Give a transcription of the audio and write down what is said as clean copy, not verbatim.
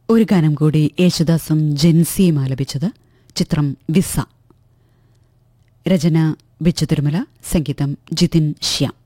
ഒരു ഗാനം കൂടി യേശുദാസും ജെൻസിയും ആലപിച്ചത്. ചിത്രം വിസ. രചന ബിച്ചു തിരുമല, സംഗീതം ജിതിൻ ശ്യാം.